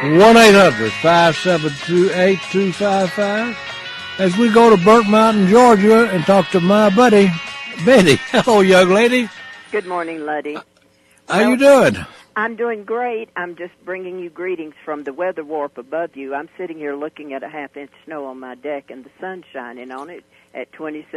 1-800-572-8255 as we go to Burnt Mountain, Georgia, and talk to my buddy, Betty. Hello, young lady. Good morning, Luddy. How you doing? I'm doing great. I'm just bringing you greetings from the weather warp above you. I'm sitting here looking at a half-inch snow on my deck and the sun shining on it at 27